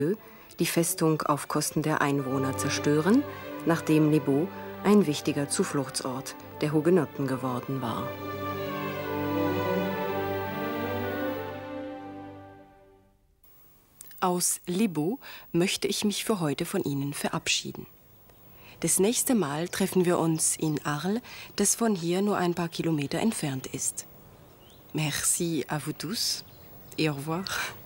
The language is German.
die Festung auf Kosten der Einwohner zerstören, nachdem Les Baux ein wichtiger Zufluchtsort der Hugenotten geworden war. Aus Les Baux möchte ich mich für heute von Ihnen verabschieden. Das nächste Mal treffen wir uns in Arles, das von hier nur ein paar Kilometer entfernt ist. Merci à vous tous et au revoir.